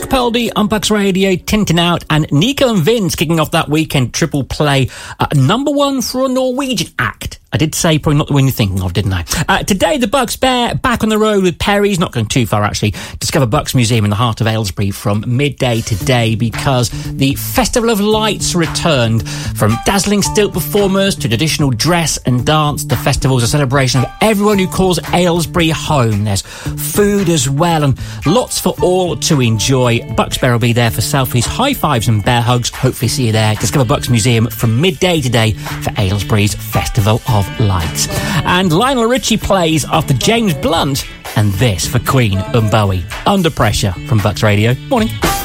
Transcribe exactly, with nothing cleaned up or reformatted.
Capaldi on Bucks Radio, Tintin Out, and Nico and Vince kicking off that weekend triple play. Uh, number one for a Norwegian act. I did say probably not the one you're thinking of, didn't I? Uh, today, the Bucks Bear back on the road with Perry's, not going too far actually. Discover Bucks Museum in the heart of Aylesbury from midday today because the Festival of Lights returned. From dazzling stilt performers to traditional dress and dance, the festival's a celebration of everyone who calls Aylesbury home. There's food as well and lots for all to enjoy. Bucks Bear will be there for selfies, high fives and bear hugs. Hopefully see you there. Discover Bucks Museum from midday today for Aylesbury's Festival of Lights. And Lionel Richie plays after James Blunt and this for Queen and Bowie. Under Pressure from Bucks Radio. Morning.